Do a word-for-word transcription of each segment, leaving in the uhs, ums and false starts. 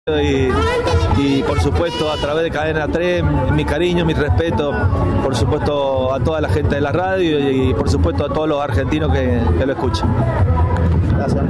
Y, y por supuesto a través de Cadena tres, mi cariño, mi respeto, por supuesto a toda la gente de la radio y, y por supuesto a todos los argentinos que, que lo escuchan. Gracias.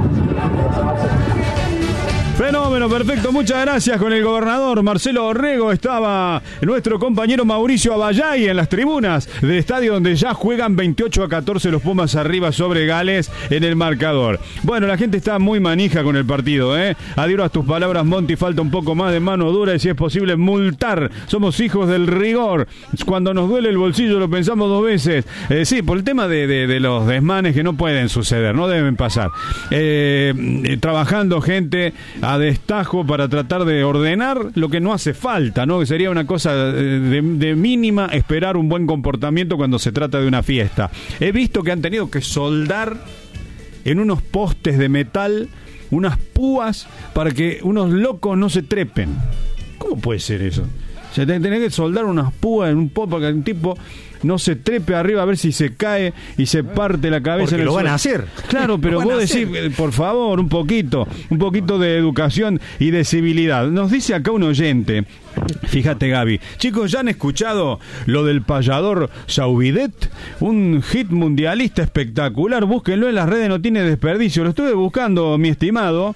Fenómeno, perfecto, muchas gracias. Con el gobernador Marcelo Orrego estaba nuestro compañero Mauricio Abayay en las tribunas del estadio donde ya juegan veintiocho a catorce los Pumas arriba sobre Gales en el marcador. Bueno, la gente está muy manija con el partido, ¿eh? Adhiero a tus palabras, Monty, falta un poco más de mano dura y si es posible multar. Somos hijos del rigor. Cuando nos duele el bolsillo lo pensamos dos veces. Eh, sí, por el tema de, de, de los desmanes que no pueden suceder, no deben pasar. Eh, eh, trabajando gente a destajo para tratar de ordenar lo que no hace falta, ¿no? Que sería una cosa de, de mínima esperar un buen comportamiento cuando se trata de una fiesta. He visto que han tenido que soldar en unos postes de metal unas púas para que unos locos no se trepen. ¿Cómo puede ser eso? O sea, tenés que soldar unas púas en un poste para que un tipo no se trepe arriba a ver si se cae y se parte la cabeza. Porque en el lo van suelo. a hacer. Claro, pero vos decís, por favor, un poquito, un poquito de educación y de civilidad. Nos dice acá un oyente, fíjate Gaby, chicos, ¿ya han escuchado lo del payador Sauvidet? Un hit mundialista espectacular, búsquenlo en las redes, no tiene desperdicio. Lo estuve buscando, mi estimado.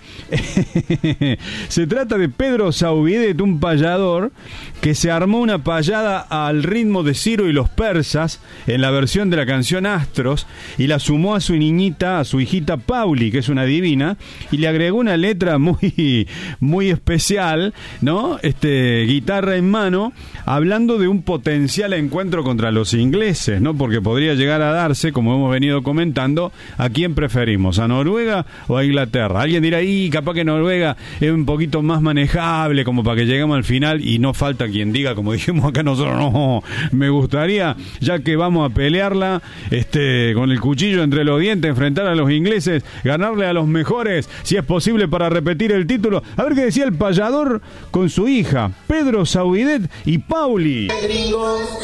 Se trata de Pedro Sauvidet, un payador que se armó una payada al ritmo de Ciro y los persas en la versión de la canción Astros y la sumó a su niñita, a su hijita Pauli, que es una divina, y le agregó una letra muy, muy especial, ¿no? Este, guitarra en mano, hablando de un potencial encuentro contra los ingleses, ¿no? Porque podría llegar a darse, como hemos venido comentando, ¿a quién preferimos? ¿A Noruega o a Inglaterra? Alguien dirá, y capaz que Noruega es un poquito más manejable, como para que lleguemos al final, y no falta quien diga, como dijimos acá nosotros, no, me gustaría, ya que vamos a pelearla este, con el cuchillo entre los dientes, enfrentar a los ingleses, ganarle a los mejores, si es posible, para repetir el título. A ver qué decía el payador con su hija, Pedro Sauvidet y Pauli. Gringos,